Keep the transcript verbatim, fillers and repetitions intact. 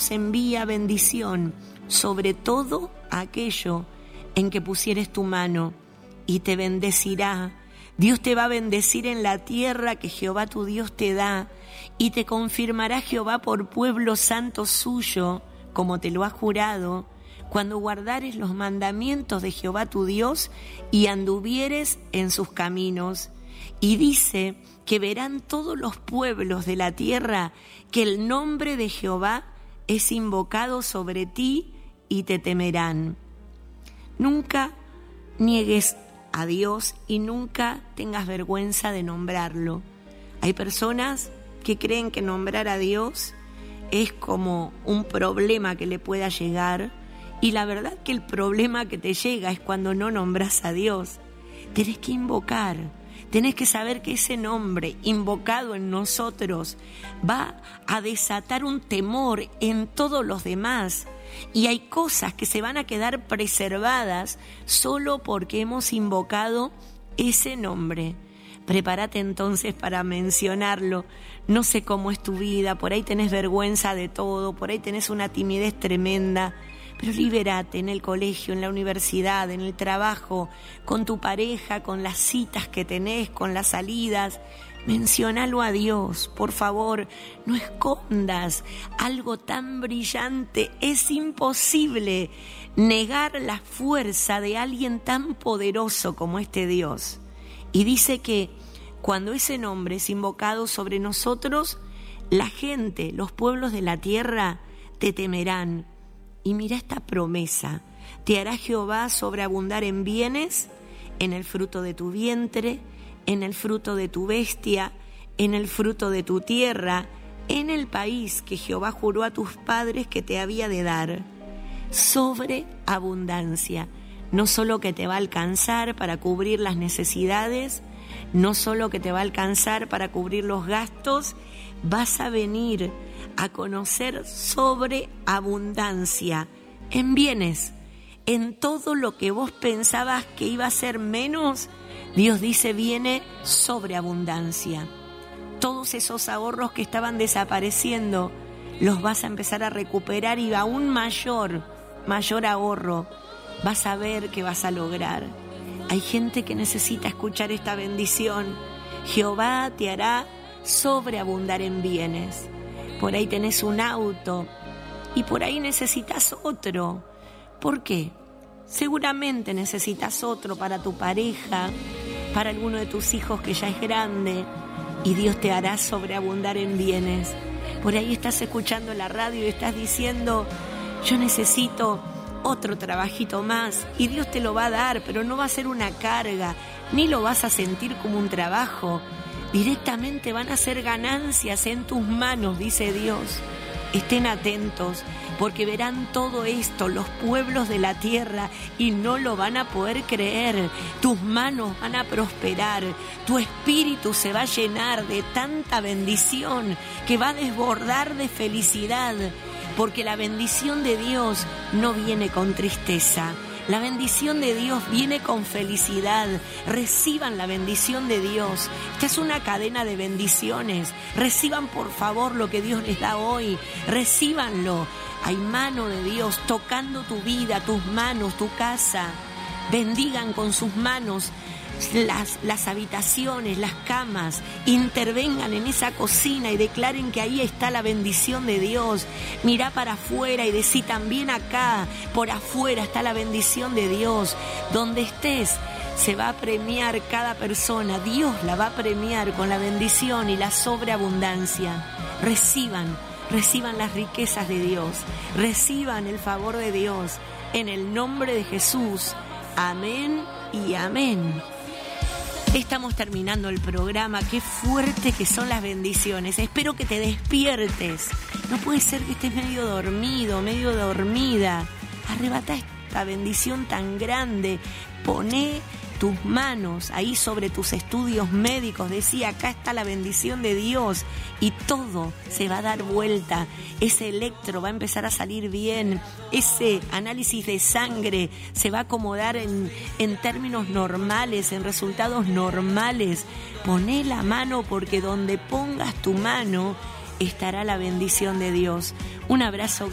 Dios envía bendición sobre todo aquello en que pusieres tu mano, y te bendecirá. Dios te va a bendecir en la tierra que Jehová tu Dios te da, y te confirmará Jehová por pueblo santo suyo, como te lo ha jurado, cuando guardares los mandamientos de Jehová tu Dios y anduvieres en sus caminos. Y dice que verán todos los pueblos de la tierra que el nombre de Jehová es invocado sobre ti y te temerán. Nunca niegues a Dios y nunca tengas vergüenza de nombrarlo. Hay personas que creen que nombrar a Dios es como un problema que le pueda llegar, y la verdad que el problema que te llega es cuando no nombras a Dios. Tenés que invocar, tenés que saber que ese nombre invocado en nosotros va a desatar un temor en todos los demás. Y hay cosas que se van a quedar preservadas solo porque hemos invocado ese nombre. Prepárate entonces para mencionarlo. No sé cómo es tu vida, por ahí tenés vergüenza de todo, por ahí tenés una timidez tremenda, pero libérate en el colegio, en la universidad, en el trabajo, con tu pareja, con las citas que tenés, con las salidas. Menciónalo a Dios, por favor, no escondas algo tan brillante. Es imposible negar la fuerza de alguien tan poderoso como este Dios. Y dice que cuando ese nombre es invocado sobre nosotros, la gente, los pueblos de la tierra, te temerán. Y mira esta promesa: te hará Jehová sobreabundar en bienes, en el fruto de tu vientre, en el fruto de tu bestia, en el fruto de tu tierra, en el país que Jehová juró a tus padres que te había de dar. Sobreabundancia, no solo que te va a alcanzar para cubrir las necesidades, no solo que te va a alcanzar para cubrir los gastos, vas a venir a conocer sobreabundancia en bienes, en todo lo que vos pensabas que iba a ser menos. Dios dice, viene sobreabundancia. Todos esos ahorros que estaban desapareciendo, los vas a empezar a recuperar, y aún mayor, mayor ahorro vas a ver que vas a lograr. Hay gente que necesita escuchar esta bendición. Jehová te hará sobreabundar en bienes. Por ahí tenés un auto y por ahí necesitas otro. ¿Por qué? Seguramente necesitas otro para tu pareja, para alguno de tus hijos que ya es grande, y Dios te hará sobreabundar en bienes. Por ahí estás escuchando la radio y estás diciendo, yo necesito otro trabajito más, y Dios te lo va a dar, pero no va a ser una carga, ni lo vas a sentir como un trabajo. Directamente van a ser ganancias en tus manos, dice Dios. Estén atentos, porque verán todo esto los pueblos de la tierra y no lo van a poder creer. Tus manos van a prosperar, tu espíritu se va a llenar de tanta bendición que va a desbordar de felicidad, porque la bendición de Dios no viene con tristeza. La bendición de Dios viene con felicidad. Reciban la bendición de Dios. Esta es una cadena de bendiciones. Reciban por favor lo que Dios les da hoy. Recíbanlo. Hay mano de Dios tocando tu vida, tus manos, tu casa. Bendigan con sus manos las, las habitaciones, las camas. Intervengan en esa cocina y declaren que ahí está la bendición de Dios. Mirá para afuera y decí, también acá, por afuera está la bendición de Dios. Donde estés, se va a premiar cada persona. Dios la va a premiar con la bendición y la sobreabundancia. Reciban, reciban las riquezas de Dios. Reciban el favor de Dios. En el nombre de Jesús. Amén y amén. Estamos terminando el programa. Qué fuerte que son las bendiciones. Espero que te despiertes. No puede ser que estés medio dormido, medio dormida. Arrebata esta bendición tan grande. Poné tus manos ahí sobre tus estudios médicos. Decí, acá está la bendición de Dios, y todo se va a dar vuelta. Ese electro va a empezar a salir bien. Ese análisis de sangre se va a acomodar en, en términos normales, en resultados normales. Poné la mano, porque donde pongas tu mano estará la bendición de Dios. Un abrazo